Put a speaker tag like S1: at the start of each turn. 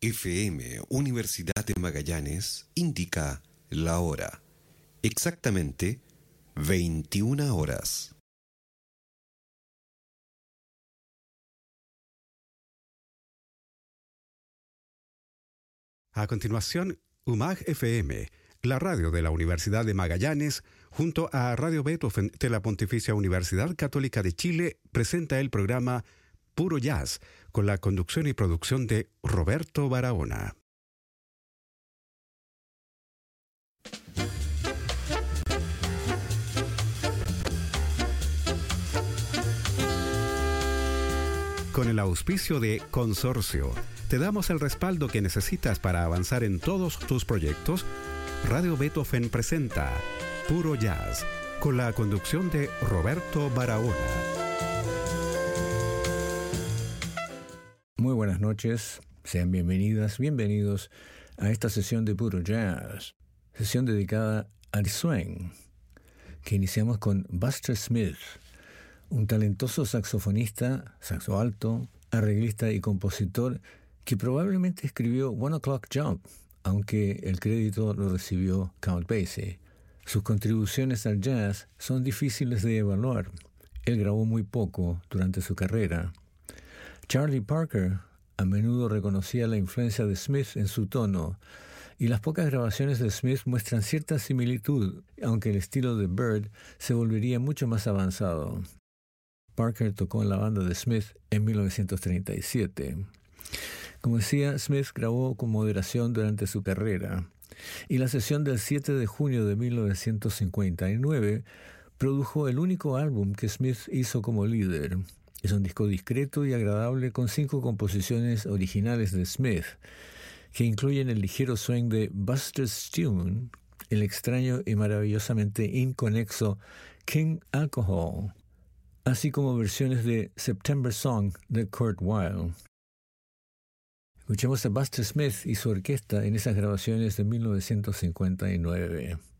S1: FM Universidad de Magallanes indica la hora. Exactamente 21 horas.
S2: A continuación, UMAG FM, la radio de la Universidad de Magallanes, junto a Radio Beethoven de la Pontificia Universidad Católica de Chile, presenta el programa Puro Jazz, con la conducción y producción de Roberto Barahona. Con el auspicio de Consorcio, te damos el respaldo que necesitas para avanzar en todos tus proyectos. Radio Beethoven presenta Puro Jazz, con la conducción de Roberto Barahona.
S3: Muy buenas noches, sean bienvenidos a esta sesión de Puro Jazz, sesión dedicada al swing, que iniciamos con Buster Smith, un talentoso saxofonista, saxo alto, arreglista y compositor que probablemente escribió One O'Clock Jump, aunque el crédito lo recibió Count Basie. Sus contribuciones al jazz son difíciles de evaluar. Él grabó muy poco durante su carrera. Charlie Parker a menudo reconocía la influencia de Smith en su tono, y las pocas grabaciones de Smith muestran cierta similitud, aunque el estilo de Bird se volvería mucho más avanzado. Parker tocó en la banda de Smith en 1937. Como decía, Smith grabó con moderación durante su carrera, y la sesión del 7 de junio de 1959 produjo el único álbum que Smith hizo como líder. Es un disco discreto y agradable con 5 composiciones originales de Smith, que incluyen el ligero swing de Buster's Tune, el extraño y maravillosamente inconexo King Alcohol, así como versiones de September Song de Kurt Weill. Escuchemos a Buster Smith y su orquesta en esas grabaciones de 1959.